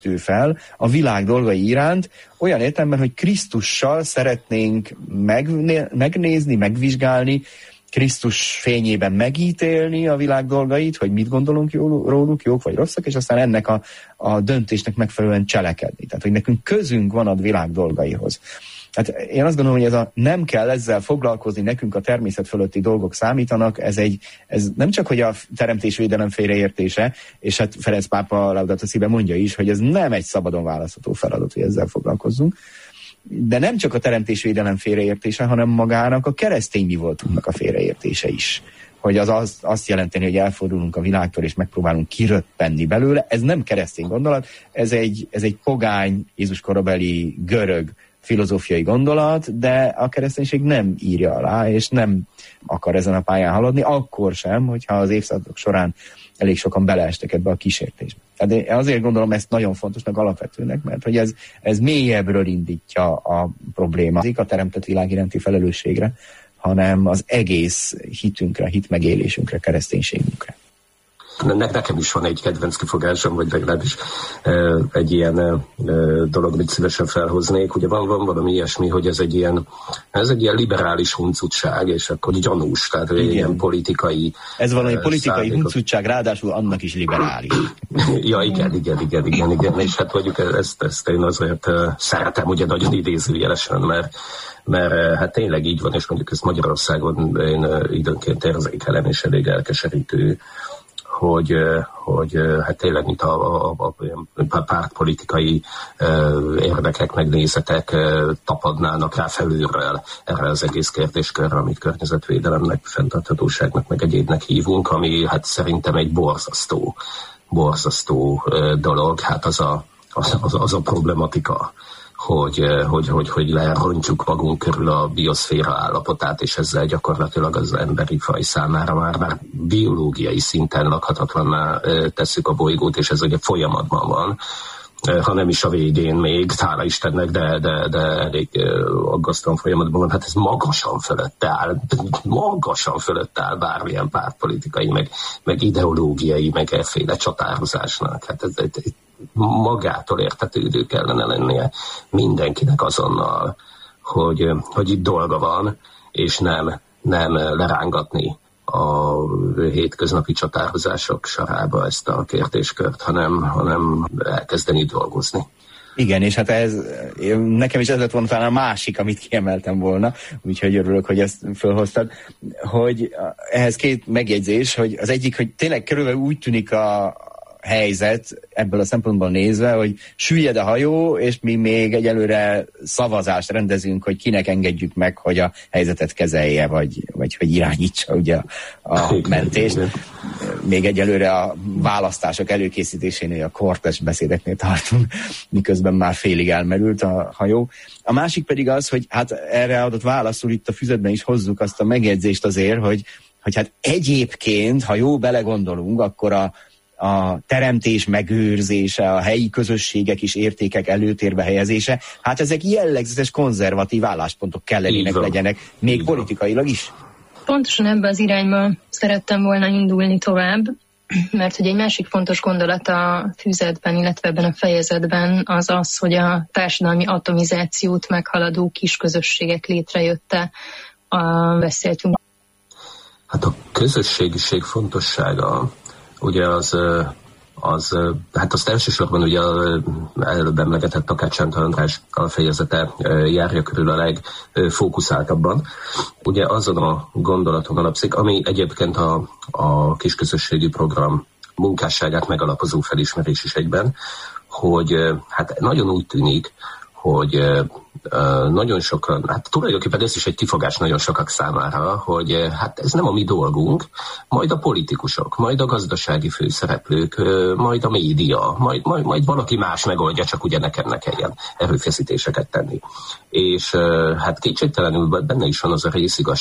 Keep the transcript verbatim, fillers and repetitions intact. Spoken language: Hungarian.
fel a világ dolgai iránt, olyan értelemben, hogy Krisztussal szeretnénk megné- megnézni, megvizsgálni, Krisztus fényében megítélni a világ dolgait, hogy mit gondolunk jól, róluk, jók vagy rosszak, és aztán ennek a, a döntésnek megfelelően cselekedni. Tehát, hogy nekünk közünk van a világ dolgaihoz. Hát én azt gondolom, hogy ez a nem kell ezzel foglalkozni, nekünk a természet fölötti dolgok számítanak, ez, egy, ez nem csak, hogy a teremtésvédelem félreértése, és hát Ferenc pápa Laudato Si-ben mondja is, hogy ez nem egy szabadon választható feladat, hogy ezzel foglalkozzunk, de nem csak a teremtésvédelem félreértése, hanem magának a keresztény mi voltunknak a félreértése is. Hogy az, az azt jelenteni, hogy elfordulunk a világtól, és megpróbálunk kiröppenni belőle, ez nem keresztény gondolat, ez egy, ez egy pogány, Jézus korabeli görög filozófiai gondolat, de a kereszténység nem írja alá, és nem akar ezen a pályán haladni, akkor sem, hogyha az évszázadok során elég sokan beleestek ebbe a kísértésbe. Tehát én azért gondolom ezt nagyon fontosnak, alapvetőnek, mert hogy ez, ez mélyebbről indítja a problémát, a teremtett világ iránti felelősségre, hanem az egész hitünkre, hitmegélésünkre, kereszténységünkre. Ne, nekem is van egy kedvenc kifogásom, vagy legalábbis e, egy ilyen e, dolog, amit szívesen felhoznék. Ugye van, van valami ilyesmi, hogy ez egy ilyen, ez egy ilyen liberális huncutság, és akkor gyanús, tehát igen. Ilyen politikai... Ez valami politikai huncutság, ráadásul annak is liberális. Ja, igen, igen, igen, igen, igen, és hát mondjuk ezt, ezt én azért szeretem, ugye nagyon idézőjelesen, mert mert hát tényleg így van, és mondjuk ezt Magyarországon én időnként érzékelem, és elég elkeserítő, hogy, hogy hát tényleg mint a, a, a, a pártpolitikai érdekek, megnézetek tapadnának rá felülről erre az egész kérdéskörre, amit környezetvédelemnek, fenntarthatóságnak, meg egyébnek hívunk, ami hát szerintem egy borzasztó, borzasztó dolog, hát az a, az, az, az a problematika, hogy, hogy, hogy, hogy lerontjuk magunk körül a bioszféra állapotát, és ezzel gyakorlatilag az emberi faj számára már, már biológiai szinten lakhatatlanná tesszük a bolygót, és ez ugye folyamatban van, ha nem is a végén még, hála Istennek, de, de, de elég aggasztóan folyamatban van. Hát ez magasan fölött áll, magasan fölött áll bármilyen pártpolitikai, meg, meg ideológiai, meg efféle csatározásnak. Hát ez egy magától értetődő kellene lennie mindenkinek azonnal, hogy, hogy itt dolga van, és nem, nem lerángatni a hétköznapi csatározások sarába ezt a kérdéskört, hanem, hanem elkezdeni dolgozni. Igen, és hát ez, nekem is ez lett volna talán a másik, amit kiemeltem volna, úgyhogy örülök, hogy ezt felhoztad, hogy ehhez két megjegyzés, hogy az egyik, hogy tényleg körülbelül úgy tűnik a helyzet ebből a szempontból nézve, hogy süllyed a hajó, és mi még egyelőre szavazást rendezünk, hogy kinek engedjük meg, hogy a helyzetet kezelje, vagy, vagy hogy irányítsa ugye a mentést. Még egyelőre a választások előkészítésénél, a kortes beszédeknél tartunk, miközben már félig elmerült a hajó. A másik pedig az, hogy hát erre adott válaszul itt a füzetben is hozzuk azt a megjegyzést azért, hogy, hogy hát egyébként, ha jó belegondolunk, akkor a a teremtés megőrzése, a helyi közösségek és értékek előtérbe helyezése, hát ezek jellegzetes konzervatív álláspontok kellenének legyenek, még így politikailag is. Pontosan ebbe az irányba szerettem volna indulni tovább, mert hogy egy másik fontos gondolat a füzetben, illetve ebben a fejezetben az az, hogy a társadalmi atomizációt meghaladó kisközösségek létrejötte. A, beszéltünk. Hát a közösségiség fontossága ugye az, az, hát azt elsősorban ugye előbb emlegetett Takács Sándor András alfejezete járja körül a legfókuszáltabban. Ugye azon a gondolaton alapszik, ami egyébként a, a kisközösségi program munkásságát megalapozó felismerés is egyben, hogy hát nagyon úgy tűnik, hogy uh, nagyon sokan, hát tulajdonképpen ez is egy kifogás nagyon sokak számára, hogy uh, hát ez nem a mi dolgunk, majd a politikusok, majd a gazdasági főszereplők, uh, majd a média, majd, majd, majd valaki más megoldja, csak ugye nekem ne kelljen erőfeszítéseket tenni. És uh, hát kétségtelenül benne is van az a rész igaz,